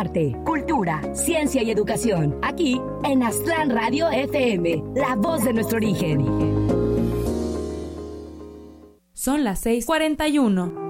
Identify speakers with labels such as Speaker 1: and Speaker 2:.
Speaker 1: arte, cultura, ciencia y educación. Aquí en Aztlán Radio FM, la voz de nuestro origen.
Speaker 2: Son las 6:41.